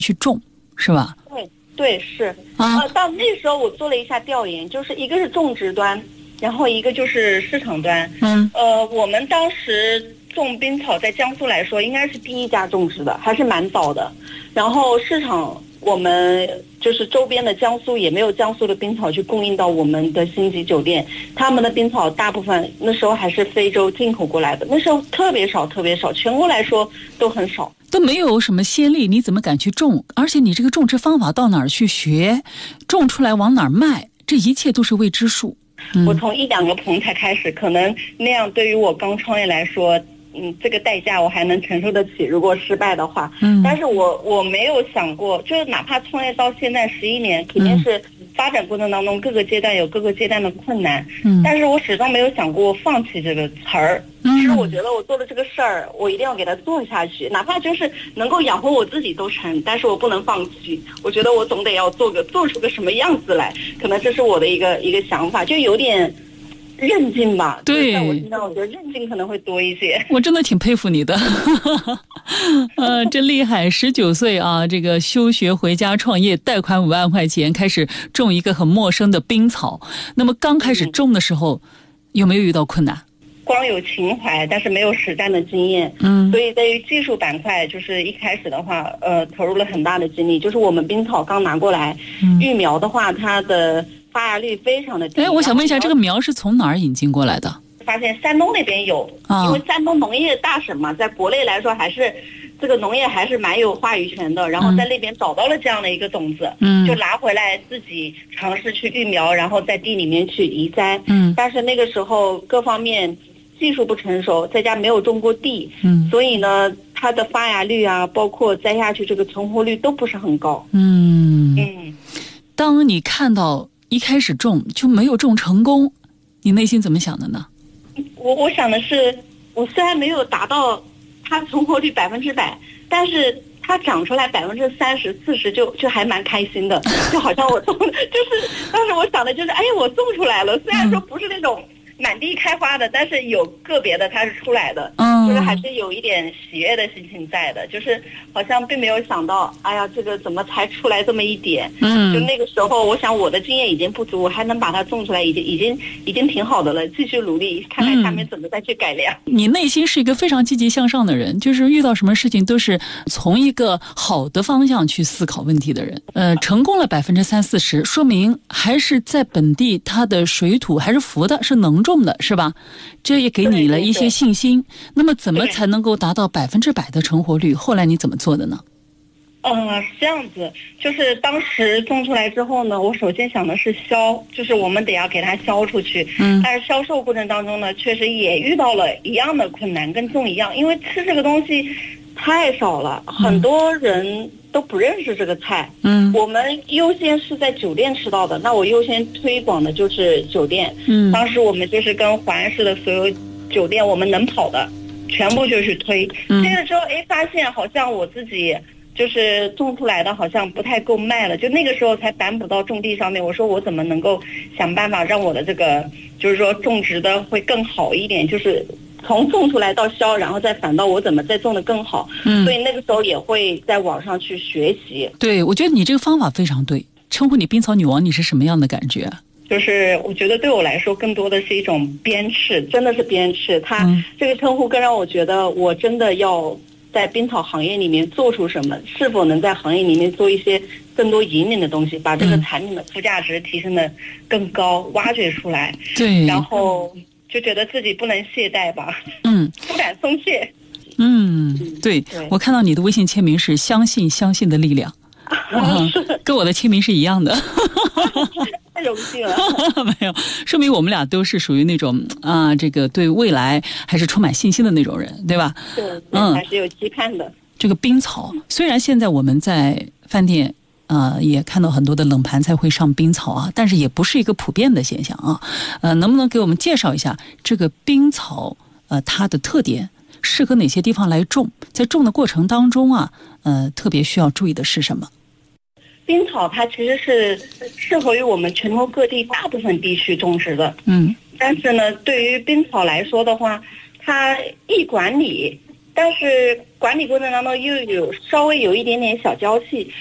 去种，是吧？ 对是到那时候我做了一下调研，就是一个是种植端，然后一个就是市场端。我们当时种冰草在江苏来说应该是第一家种植的，还是蛮早的。然后市场我们就是周边的江苏也没有江苏的冰草去供应到我们的星级酒店，他们的冰草大部分那时候还是非洲进口过来的，那时候特别少，全国来说都很少， 都没有什么先例，你怎么敢去种？而且你这个种植方法到哪儿去学，种出来往哪儿卖，这一切都是未知数。 我从1-2个棚才开始，可能那样对于我刚创业来说，这个代价我还能承受得起，如果失败的话。但是我没有想过，就是哪怕创业到现在11年，肯定是发展过程当中各个阶段有各个阶段的困难。但是我始终没有想过放弃这个词儿。其实我觉得我做的这个事儿，我一定要给它做下去，哪怕就是能够养活我自己都成，但是我不能放弃。我觉得我总得要做出个什么样子来，可能这是我的一个想法，就有点韧劲吧。 对， 在我身上我觉得韧劲可能会多一些。 我真的挺佩服你的。真厉害，19岁啊，这个休学回家创业，贷款5万块钱开始种一个很陌生的冰草。那么刚开始种的时候，有没有遇到困难？ 光有情怀，但是没有实战的经验。所以对于技术板块，就是一开始的话，投入了很大的精力。就是我们冰草刚拿过来，育苗的话，它的发芽率非常的低。 我想问一下，这个苗是从哪儿引进过来的？ 发现山东那边有，因为山东农业大省嘛，在国内来说还是这个农业还是蛮有话语权的。然后在那边找到了这样的一个种子，就拿回来自己尝试去育苗，然后在地里面去移栽。但是那个时候各方面技术不成熟，在家没有种过地，所以呢，它的发芽率啊，包括栽下去这个成活率都不是很高。 当你看到一开始种就没有种成功，你内心怎么想的呢？ 我想的是，我虽然没有达到它成活率100%，但是它长出来30%、40%就还蛮开心的，就好像我种，就是当时我想的就是，哎呀，我种出来了，虽然说不是那种满地开花的，但是有个别的它是出来的，就是还是有一点喜悦的心情在的，就是好像并没有想到，哎呀，这个怎么才出来这么一点？就那个时候，我想我的经验已经不足，我还能把它种出来，已经挺好的了，继续努力，看看下面怎么再去改良。 你内心是一个非常积极向上的人，就是遇到什么事情都是从一个好的方向去思考问题的人。成功了30%-40%，说明还是在本地它的水土还是服的，是能种的，是吧？这也给你了一些信心。那么怎么才能够达到100%的成活率？后来你怎么做的呢？ 是这样子，就是当时种出来之后呢，我首先想的是销，就是我们得要给它销出去。但是销售过程当中呢，确实也遇到了一样的困难，跟种一样，因为吃这个东西太少了，很多人都不认识这个菜。我们优先是在酒店吃到的，那我优先推广的就是酒店。当时我们就是跟淮安市的所有酒店，我们能跑的全部就去推。推了之后，发现好像我自己就是种出来的好像不太够卖了，就那个时候才反哺到种地上面。我说我怎么能够想办法让我的这个就是说种植的会更好一点，就是从种出来到销，然后再反到我怎么再种的更好。所以那个时候也会在网上去学习。 对，我觉得你这个方法非常对。称呼你冰草女王，你是什么样的感觉？ 就是我觉得对我来说更多的是一种鞭笞，真的是鞭笞。它这个称呼更让我觉得我真的要在冰草行业里面做出什么，是否能在行业里面做一些更多引领的东西，把这个产品的附加值提升的更高，挖掘出来。 对， 然后就觉得自己不能懈怠吧，不敢松懈。 对，我看到你的微信签名是相信的力量，跟我的签名是一样的。 太荣幸了。 没有，说明我们俩都是属于那种这个对未来还是充满信心的那种人，对吧？ 对，还是有期盼的。 这个冰草，虽然现在我们在饭店也看到很多的冷盘菜会上冰草啊，但是也不是一个普遍的现象啊。能不能给我们介绍一下这个冰草它的特点，适合哪些地方来种？在种的过程当中特别需要注意的是什么？ 冰草它其实是适合于我们全国各地大部分地区种植的。但是呢，对于冰草来说的话，它易管理但是管理过程当中又稍微有一点点小娇气，